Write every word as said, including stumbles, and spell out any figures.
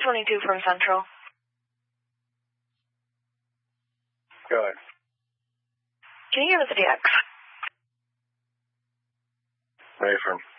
twenty-two from Central. Go ahead. Can you give us a D X? Where are you from?